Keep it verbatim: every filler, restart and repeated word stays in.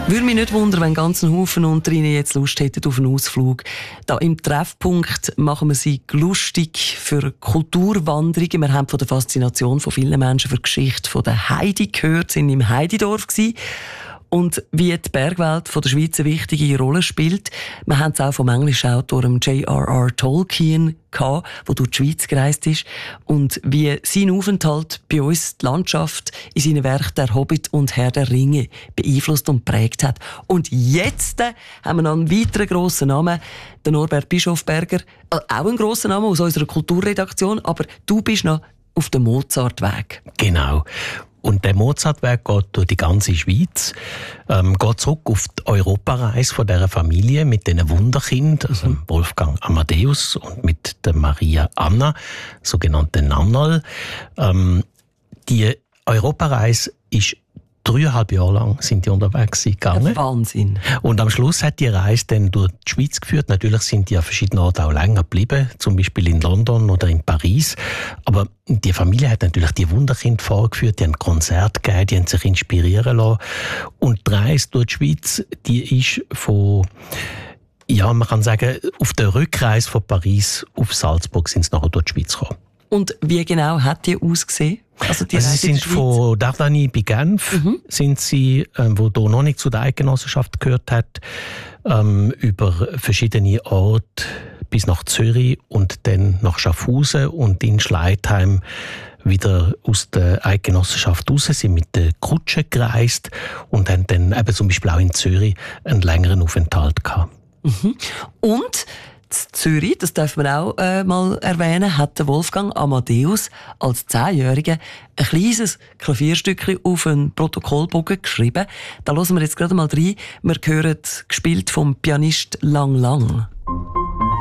Würde mich nicht wundern, wenn ganz ein Haufen unter Ihnen jetzt Lust hätten auf einen Ausflug. Da im Treffpunkt machen wir sie lustig für Kulturwanderungen. Wir haben von der Faszination von vielen Menschen für die Geschichte von der Heidi gehört, sind im Heididorf gewesen. Und wie die Bergwelt von der Schweiz eine wichtige Rolle spielt. Wir haben es auch vom englischen Autor J R R Tolkien gehabt, der durch die Schweiz gereist ist. Und wie sein Aufenthalt bei uns die Landschaft in seinen Werken «Der Hobbit» und «Herr der Ringe» beeinflusst und prägt hat. Und jetzt äh, haben wir noch einen weiteren grossen Namen, den Norbert Bischofberger. Äh, auch ein grosser Name aus unserer Kulturredaktion, aber du bist noch auf dem Mozartweg. Genau. Und der Mozartweg geht durch die ganze Schweiz, ähm, geht zurück auf die Europareise von dieser Familie mit diesen Wunderkind, also mhm. Wolfgang Amadeus und mit der Maria Anna, sogenannte Nannal. Ähm, die Europareise ist dreieinhalb Jahre lang sind die unterwegs gegangen. Wahnsinn. Und am Schluss hat die Reise dann durch die Schweiz geführt. Natürlich sind die an verschiedenen Orten auch länger geblieben, zum Beispiel in London oder in Paris. Aber die Familie hat natürlich die Wunderkind vorgeführt, die haben Konzerte gegeben, die haben sich inspirieren lassen. Und die Reise durch die Schweiz, die ist von, ja, man kann sagen, auf der Rückreise von Paris auf Salzburg sind sie nachher durch die Schweiz gekommen. Und wie genau hat die ausgesehen? Also die also sie sind von Dardani bei Genf, mhm. sind sie, ähm, wo hier noch nicht zu der Eidgenossenschaft gehört hat, ähm, über verschiedene Orte bis nach Zürich und dann nach Schaffhausen und in Schleitheim wieder aus der Eidgenossenschaft raus, sind mit der Kutsche gereist und haben dann eben zum Beispiel auch in Zürich einen längeren Aufenthalt gehabt. Mhm. Und in Zürich, das dürfen wir auch äh, mal erwähnen, hat der Wolfgang Amadeus als Zehnjähriger ein kleines Klavierstückchen auf einen Protokollbogen geschrieben. Da hören wir jetzt gerade mal rein. Wir hören gespielt vom Pianist Lang Lang.